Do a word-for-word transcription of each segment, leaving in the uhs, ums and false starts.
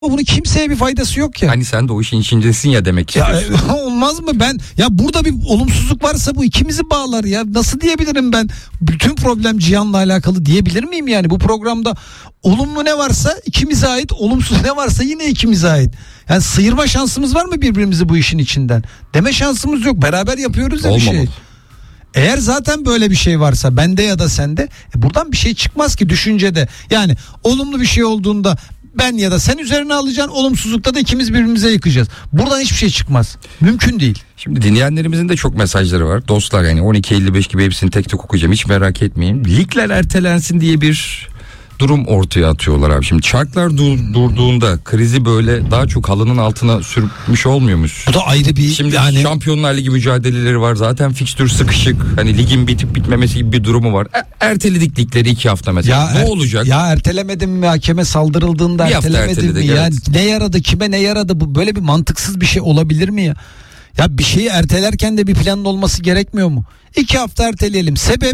Bunun kimseye bir faydası yok ya. Hani sen de o işin içindesin ya demek istiyorsun. Ya, olmaz mı ben? Ya burada bir olumsuzluk varsa bu ikimizi bağlar ya. Nasıl diyebilirim ben? Bütün problem Cihan'la alakalı diyebilir miyim yani? Bu programda olumlu ne varsa ikimize ait, olumsuz ne varsa yine ikimize ait. Yani sıyırma şansımız var mı birbirimizi bu işin içinden? Deme şansımız yok. Beraber yapıyoruz ya bir şey. Eğer zaten böyle bir şey varsa bende ya da sende, e buradan bir şey çıkmaz ki düşüncede. Yani olumlu bir şey olduğunda ben ya da sen üzerine alacaksın, olumsuzlukta da ikimiz birbirimize yıkacağız. Buradan hiçbir şey çıkmaz. Mümkün değil. Şimdi dinleyenlerimizin de çok mesajları var. Dostlar yani on iki elli beş gibi hepsini tek tek okuyacağım. Hiç merak etmeyin. Ligler ertelensin diye bir durum ortaya atıyorlar abi. Şimdi çarklar dur, durduğunda krizi böyle daha çok halının altına sürmüş olmuyor musun? Bu da ayrı bir Şimdi yani... Şampiyonlar Ligi mücadeleleri var. Zaten fikstür sıkışık. Hani ligin bitip bitmemesi gibi bir durumu var. E, erteledik ligleri iki hafta mesela. Ya ne er, olacak? Ya ertelemedim mi, hakeme saldırıldığında bir ertelemedim mi? Evet. Yani ne yaradı, kime ne yaradı? Bu böyle bir mantıksız bir şey olabilir mi ya? Ya bir şeyi ertelerken de bir planın olması gerekmiyor mu? İki hafta erteleyelim. Sebep?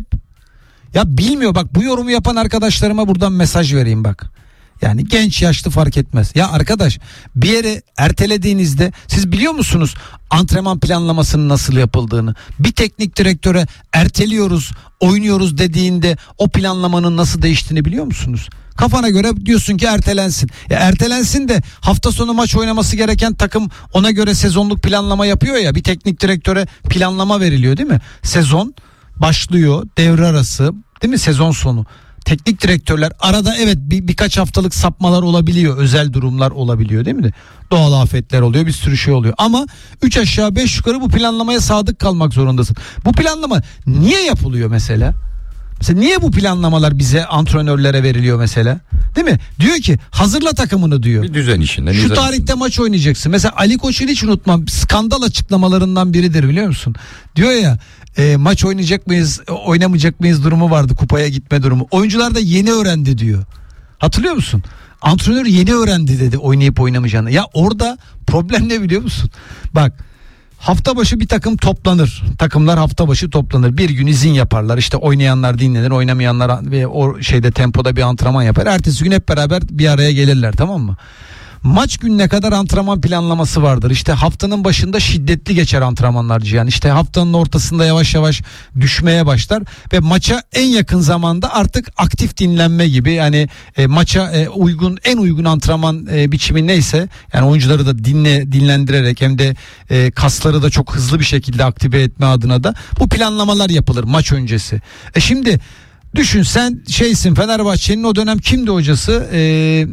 Ya bilmiyor, bak bu yorumu yapan arkadaşlarıma buradan mesaj vereyim bak. Yani genç yaşlı fark etmez. Ya arkadaş, bir yere ertelediğinizde siz biliyor musunuz antrenman planlamasının nasıl yapıldığını? Bir teknik direktöre erteliyoruz, oynuyoruz dediğinde o planlamanın nasıl değiştiğini biliyor musunuz? Kafana göre diyorsun ki ertelensin. Ya ertelensin de hafta sonu maç oynaması gereken takım ona göre sezonluk planlama yapıyor ya. Bir teknik direktöre planlama veriliyor değil mi? Sezon başlıyor, devre arası, değil mi, sezon sonu. Teknik direktörler arada evet bir, birkaç haftalık sapmalar olabiliyor, özel durumlar olabiliyor değil mi? Doğal afetler oluyor, bir sürü şey oluyor. Ama üç aşağı beş yukarı bu planlamaya sadık kalmak zorundasın. Bu planlama niye yapılıyor mesela? Mesela niye bu planlamalar bize, antrenörlere veriliyor mesela? Değil mi? Diyor ki hazırla takımını diyor. Bir düzen işinde. Şu düzen tarihte işinde. maç oynayacaksın. Mesela Ali Koç'u hiç unutmam. Skandal açıklamalarından biridir biliyor musun? Diyor ya e, maç oynayacak mıyız, oynamayacak mıyız durumu vardı, kupaya gitme durumu. Oyuncular da yeni öğrendi diyor. Hatırlıyor musun? Antrenör yeni öğrendi dedi oynayıp oynamayacağını. Ya orada problem ne biliyor musun? Bak, hafta başı bir takım toplanır. Takımlar hafta başı toplanır. Bir gün izin yaparlar. İşte oynayanlar dinlenir, oynamayanlar ve o şeyde tempoda bir antrenman yapar. Ertesi gün hep beraber bir araya gelirler, tamam mı? Maç gününe kadar antrenman planlaması vardır. İşte haftanın başında şiddetli geçer antrenmanlar Cihan. İşte haftanın ortasında yavaş yavaş düşmeye başlar ve maça en yakın zamanda artık aktif dinlenme gibi, yani e, maça e, uygun, en uygun antrenman e, biçimi neyse, yani oyuncuları da dinle dinlendirerek hem de e, kasları da çok hızlı bir şekilde aktive etme adına da bu planlamalar yapılır maç öncesi. E şimdi düşün, sen şeysin, Fenerbahçe'nin o dönem kimdi hocası? Eee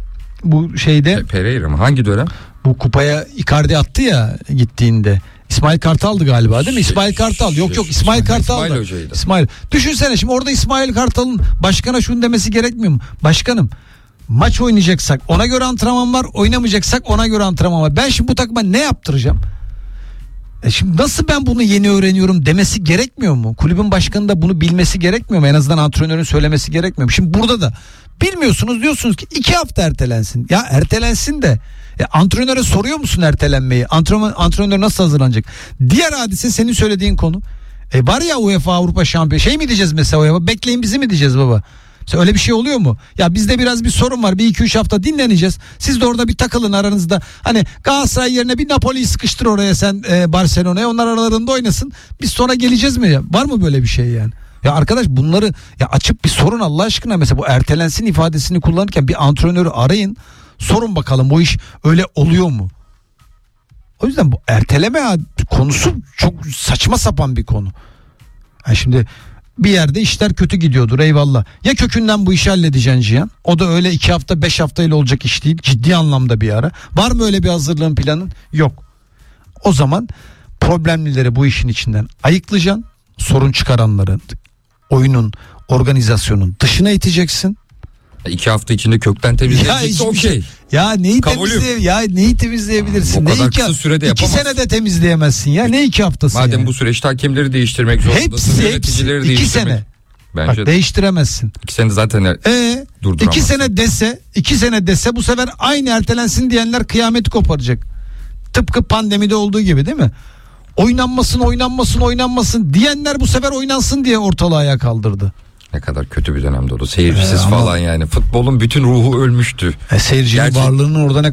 Bu şeyde Pereira mı? Hangi dönem? Bu kupaya Icardi attı ya gittiğinde. İsmail Kartal'dı galiba değil mi? İsmail Kartal. Yok yok İsmail Kartal'dı. İsmail Hoca'ydı. İsmail. Düşünsene şimdi orada İsmail Kartal'ın başkana şunu demesi gerekmiyor mu? Başkanım, maç oynayacaksak ona göre antrenman var, oynamayacaksak ona göre antrenman var. Ben şimdi bu takıma ne yaptıracağım? E şimdi nasıl ben bunu yeni öğreniyorum demesi gerekmiyor mu? Kulübün başkanı da bunu bilmesi gerekmiyor mu? En azından antrenörün söylemesi gerekmiyor mu? Şimdi burada da bilmiyorsunuz, diyorsunuz ki iki hafta ertelensin. Ya ertelensin de e, antrenöre soruyor musun ertelenmeyi? Antrenör, antrenör nasıl hazırlanacak? Diğer hadise senin söylediğin konu. E var ya UEFA Avrupa Şampiyonu, şey mi diyeceğiz mesela UEFA? Bekleyin bizi mi diyeceğiz baba? Mesela öyle bir şey oluyor mu? Ya bizde biraz bir sorun var. Bir iki üç hafta dinleneceğiz. Siz de orada bir takılın aranızda. Hani Galatasaray yerine bir Napoli'yi sıkıştır oraya sen, e, Barcelona'ya. Onlar aralarında oynasın. Biz sonra geleceğiz mi? Var mı böyle bir şey yani? Ya arkadaş, bunları ya açıp bir sorun Allah aşkına. Mesela bu ertelensin ifadesini kullanırken bir antrenörü arayın. Sorun bakalım bu iş öyle oluyor mu? O yüzden bu erteleme konusu çok saçma sapan bir konu. Yani şimdi bir yerde işler kötü gidiyordur, eyvallah. Ya kökünden bu işi halledeceksin Cihan. O da öyle iki hafta beş haftayla olacak iş değil. Ciddi anlamda bir ara. Var mı öyle bir hazırlığın, planın? Yok. O zaman problemlileri bu işin içinden ayıklayacaksın. Sorun çıkaranları oyunun, organizasyonun dışına iteceksin. İki hafta içinde kökten temizleyecekse okey. Şey. Ya neyi temizleye, ya neyi temizleyebilirsin? Bu kadar ne iki, kısa sürede iki yapamazsın. senede temizleyemezsin ya. Ne iki haftası? Madem yani? bu süreçte hakemleri değiştirmek zorundasın. Hepsi, yöneticileri hepsi. İki sene. Bence Bak, değiştiremezsin. İki sene zaten ee, durduramazsın. İki sene dese, iki sene dese bu sefer aynı ertelensin diyenler kıyameti koparacak. Tıpkı pandemide olduğu gibi değil mi? Oynanmasın, oynanmasın, oynanmasın diyenler bu sefer oynansın diye ortalığı ayağa kaldırdı. ne kadar kötü bir dönemde oldu. Seyircisiz Ee, ama- falan yani. Futbolun bütün ruhu ölmüştü. E, seyircinin Gerçi- varlığının orada ne